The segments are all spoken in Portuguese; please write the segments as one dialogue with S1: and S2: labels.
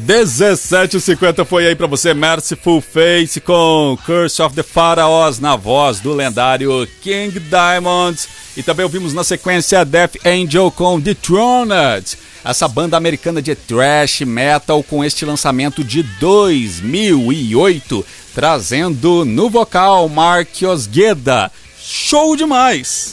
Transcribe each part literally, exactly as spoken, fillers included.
S1: dezessete e cinquenta foi aí pra você, Merciful Fate com Curse of the Pharaohs na voz do lendário King Diamond. E também ouvimos na sequência Death Angel com Dethroned, essa banda americana de thrash metal com este lançamento de dois mil e oito, trazendo no vocal Marcos Gueda. Show demais!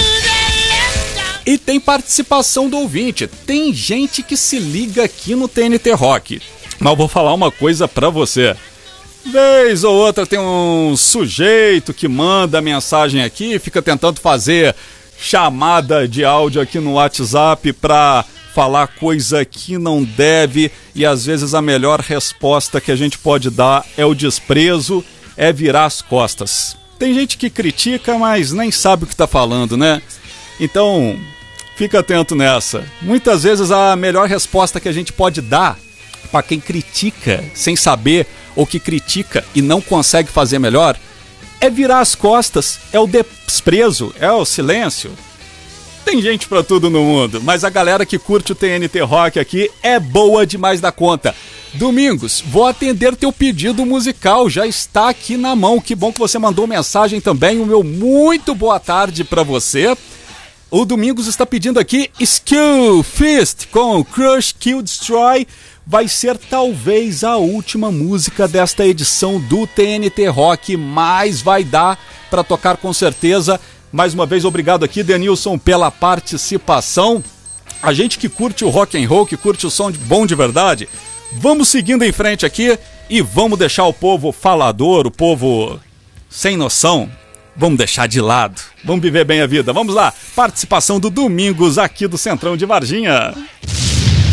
S1: E tem participação do ouvinte, tem gente que se liga aqui no T N T Rock. Mas eu vou falar uma coisa pra você. Vez ou outra tem um sujeito que manda mensagem aqui, fica tentando fazer chamada de áudio aqui no WhatsApp pra falar coisa que não deve, e às vezes a melhor resposta que a gente pode dar é o desprezo, é virar as costas. Tem gente que critica, mas nem sabe o que tá falando, né? Então, fica atento nessa. Muitas vezes a melhor resposta que a gente pode dar para quem critica sem saber ou que critica e não consegue fazer melhor é virar as costas, é o desprezo, é o silêncio. Tem gente pra tudo no mundo, mas a galera que curte o T N T Rock aqui é boa demais da conta. Domingos, vou atender teu pedido musical, já está aqui na mão. Que bom que você mandou mensagem também. O meu muito boa tarde pra você. O Domingos está pedindo aqui Skill Fist com Crush, Kill, Destroy. Vai ser talvez a última música desta edição do T N T Rock, mas vai dar para tocar com certeza. Mais uma vez, obrigado aqui, Denilson, pela participação. A gente que curte o rock and roll, que curte o som de bom de verdade, vamos seguindo em frente aqui e vamos deixar o povo falador, o povo sem noção, vamos deixar de lado. Vamos viver bem a vida. Vamos lá, participação do Domingos aqui do Centrão de Varginha.